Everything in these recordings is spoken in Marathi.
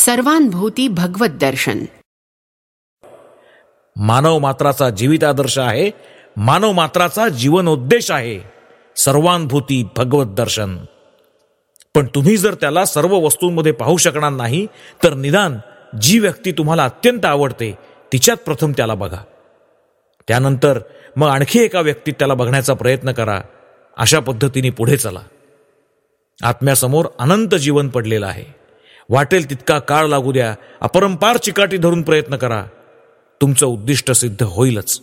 सर्वांभूती भगवत दर्शन. मानव मात्राचा जीवितादर्श आहे, मानव मात्राचा जीवनोद्देश आहे सर्वांभूती भगवत दर्शन. पण तुम्ही जर त्याला सर्व वस्तूंमध्ये पाहू शकणार नाही तर निदान जी व्यक्ती तुम्हाला अत्यंत आवडते तिच्यात प्रथम त्याला बघा. त्यानंतर मग आणखी एका व्यक्तीत त्याला बघण्याचा प्रयत्न करा. अशा पद्धतीने पुढे चला. आत्म्यासमोर अनंत जीवन पडलेलं आहे. वाटेल तितका काळ लागू द्या, अपरंपार चिकाटी धरून प्रयत्न करा, तुमचं उद्दिष्ट सिद्ध होईलच.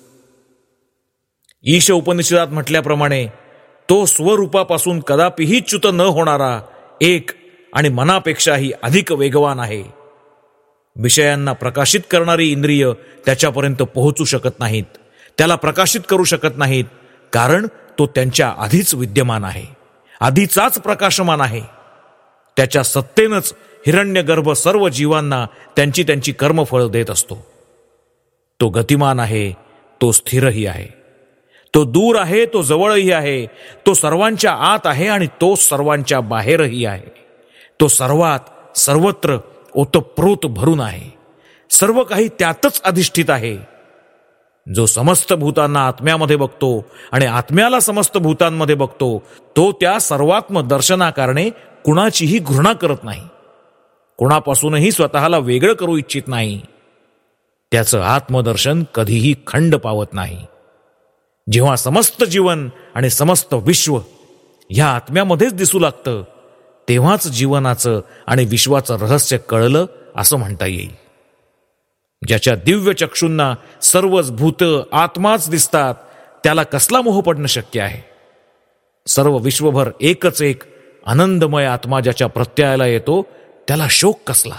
ईश उपनिषदात म्हटल्याप्रमाणे तो स्वरूपापासून कदापिही च्युत न होणारा एक आणि मनापेक्षाही अधिक वेगवान आहे. विषयांना प्रकाशित करणारी इंद्रिय त्याच्यापर्यंत पोहोचू शकत नाहीत, त्याला प्रकाशित करू शकत नाहीत, कारण तो त्यांच्या आधीच विद्यमान आहे, आधीचाच प्रकाशमान आहे. त्याच्या सत्तेनंच हिरण्यगर्भ सर्व जीवांना त्यांची त्यांची कर्मफळ देत असतो. तो गतिमान आहे, तो स्थिरही आहे, तो दूर आहे, तो जवळही आहे, तो सर्वांच्या आत आहे आणि तो सर्वांच्या बाहेरही आहे. तो सर्वात सर्वत्र ओतप्रोत भरून आहे. सर्व काही त्यातच अधिष्ठित आहे. जो समस्त भूतांना आत्म्यामध्ये बघतो आणि आत्म्याला समस्त भूतांमध्ये बघतो, तो त्या सर्वात्म दर्शनाकारणे कुणाचीही घृणा करत नाही, कुणापासूनही स्वतःला वेगळं करू इच्छित नाही. त्याचं आत्मदर्शन कधीही खंड पावत नाही. जेव्हा समस्त जीवन आणि समस्त विश्व ह्या आत्म्यामध्येच दिसू लागतं, तेव्हाच जीवनाचं आणि विश्वाचं रहस्य कळलं असं म्हणता येईल. ज्याच्या दिव्य चक्षुंना सर्वच भूत आत्माच दिसतात, त्याला कसला मोह पडणं शक्य आहे? सर्व विश्वभर एकच एक आनंदमय आत्मा ज्याच्या प्रत्ययाला येतो, त्याला शोक कसला?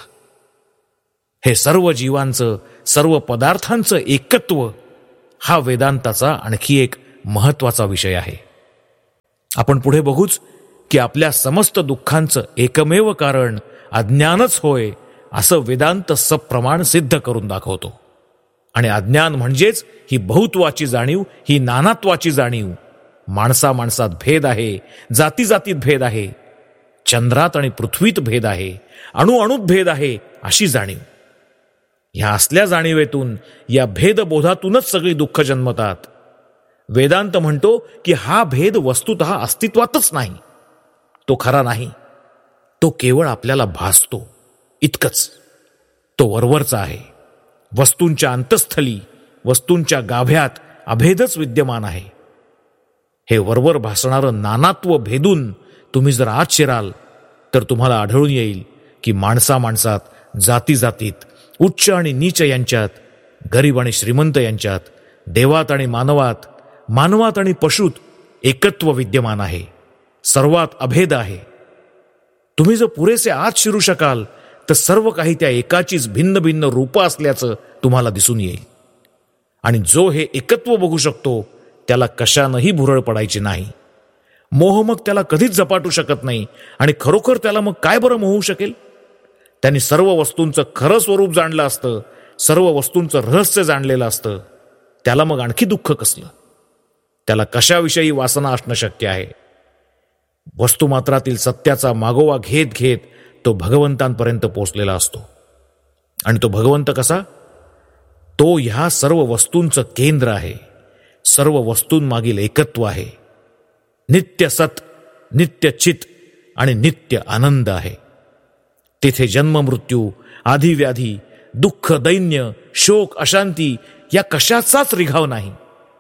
हे सर्व जीवांचं, सर्व पदार्थांचं एकत्व हा वेदांताचा आणखी एक महत्वाचा विषय आहे. आपण पुढे बघूच की आपल्या समस्त दुःखांचं एकमेव कारण अज्ञानच होय, असं वेदांत सप्रमाण सिद्ध करून दाखवतो. आणि अज्ञान म्हणजेच ही बहुत्वाची जाणीव, ही नानात्वाची जाणीव. माणसा माणसात भेद आहे, जाती जातीत भेद आहे, चंद्रात आणि पृथ्वीत भेद आहे, अणु अणुत भेद आहे, अशी जाणीव. ह्या असल्या जाणीवेतून, या भेदबोधातूनच सगळी दुःख जन्मतात. वेदांत म्हणतो की हा भेद वस्तुतः अस्तित्वातच नाही, तो खरा नाही, तो केवळ आपल्याला भासतो इतकंच. तो वरवरचा आहे. वस्तूंच्या अंतस्थली, वस्तूंच्या गाभ्यात अभेदच विद्यमान आहे. हे वरवर भासणारं नानात्व भेदून तुम्ही जर आत शिराल तर तुम्हाला आढळून येईल की माणसा माणसात, जाती जातीत, उच्च आणि नीच यांच्यात, गरीब आणि श्रीमंत यांच्यात, देवात आणि मानवात, मानवात आणि पशुत एकत्व विद्यमान आहे. सर्वात अभेद आहे. तुम्ही जर पुरेसे आत शिरू शकाल तर सर्व काही त्या एकाचीच भिन्न भिन्न रूपं असल्याचं तुम्हाला दिसून येईल. आणि जो हे एकत्व बघू शकतो त्याला कशानंही भुरळ पडायची नाही. मोह मग त्याला कधीच झपाटू शकत नाही. आणि खरोखर त्याला मग काय बरं मोहू शकेल? त्यांनी सर्व वस्तूंचं खरं स्वरूप जाणलं असतं, सर्व वस्तूंचं रहस्य जाणलेलं असतं, त्याला मग आणखी दुःख कसलं? त्याला कशाविषयी वासना असणं शक्य आहे? वस्तुमात्रातील सत्याचा मागोवा घेत घेत तो भगवंतांपर्यंत पोचलेला असतो. आणि तो भगवंत कसा? तो ह्या सर्व वस्तूंचं केंद्र आहे, सर्व वस्तूंमागील एकत्व आहे, नित्य सत, नित्य चित आणि नित्य आनंद आहे. तिथे जन्म मृत्यू, आधिव्याधी, दुःख, दैन्य, शोक, अशांती या कशाचाच रिघाव नाही.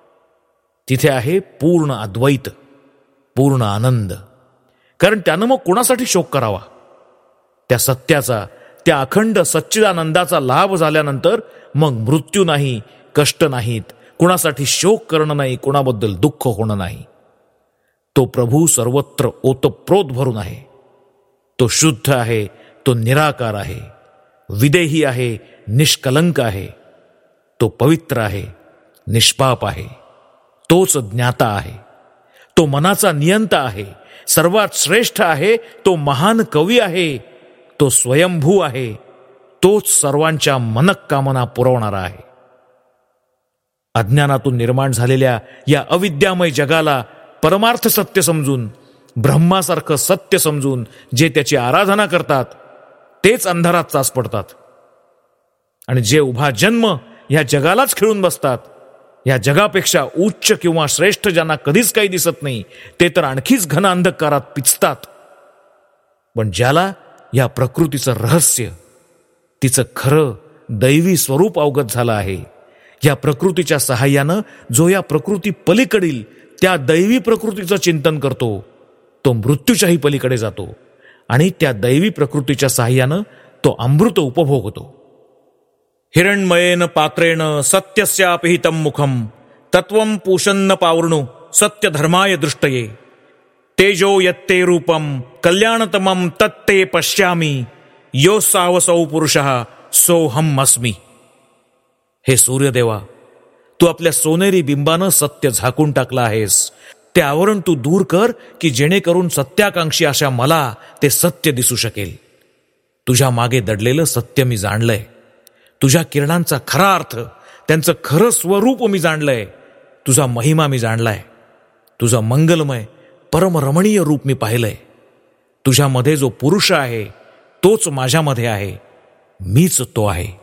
तिथे आहे पूर्ण अद्वैत, पूर्ण आनंद. कारण त्यानं मग कुणासाठी शोक करावा? त्या सत्याचा, त्या अखंड सच्चिदानंदाचा लाभ झाल्यानंतर मग मृत्यू नाही, कष्ट नाहीत, कुणासाठी शोक करणं नाही, कुणाबद्दल दुःख होणं नाही. तो प्रभू सर्वत्र ओतप्रोत भरून आहे. तो शुद्ध आहे, तो निराकार आहे, विदेही आहे, निष्कलंक आहे. तो पवित्र आहे, निष्पाप आहे. तोच ज्ञाता आहे, तो मनाचा नियंता आहे, सर्वात श्रेष्ठ आहे, तो महान कवी आहे, तो स्वयंभू आहे, तोच सर्वांच्या मनःकामना पुरवणारा आहे. अज्ञानातून निर्माण झालेल्या या अविद्यामय जगाला परमार्थ सत्य समजून, ब्रह्मासारखं सत्य समजून जे त्याची आराधना करतात, तेच अंधारात चाच पडतात. आणि जे उभा जन्म या जगालाच खिळून बसतात, या जगापेक्षा उच्च किंवा श्रेष्ठ ज्यांना कधीच काही दिसत नाही, ते तर आणखीच घन अंधकारात पिचतात. पण ज्याला या प्रकृतीचं रहस्य, तिचं खरं दैवी स्वरूप अवगत झालं आहे, या प्रकृतीच्या सहाय्यानं जो या प्रकृती पलीकडील त्या दैवी प्रकृतीचं चिंतन करतो, तो मृत्यूच्याही पलीकडे जातो आणि त्या दैवी प्रकृतीच्या सहाय्यानं तो अमृत उपभोगतो. हिरण्मयेन पात्रेण सत्यस्यापिहितं मुखम तत्वं पूषन्न पावृणु सत्यधर्माय दृष्टये तेजो यत्ते रूपम कल्याणतमं तत्ते पश्यामि योऽसावसौ पुरुषः सोऽहम् अस्मि. हे सूर्यदेवा, तू आपल्या सोनेरी बिंबानं सत्य झाकून टाकलं आहेस. ते आवरण तू दूर कर की जेणेकरून सत्याकांक्षी अशा मला ते सत्य दिसू शकेल. तुझ्या मागे दडलेलं सत्य मी जाणलंय. तुझ्या किरणांचा खरा अर्थ, त्यांचं खरं स्वरूप मी जाणलंय. तुझा महिमा मी जाणलाय. तुझं मंगलमय परमरमणीय रूप मी पाहिलंय. तुझ्यामध्ये जो पुरुष आहे तोच माझ्यामध्ये आहे. मीच तो आहे.